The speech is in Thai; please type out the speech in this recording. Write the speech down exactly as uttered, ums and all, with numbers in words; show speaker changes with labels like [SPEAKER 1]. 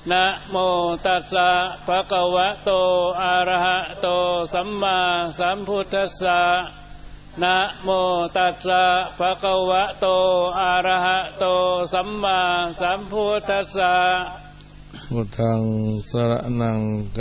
[SPEAKER 1] นะโมตัสสะภะคะวะโตอะระหะโตสัมมาสัมพุทธัสสะนะโมตัสสะภะคะวะโตอะระหะโตสัมมาสัมพุทธัสสะพุทธังสรณังกั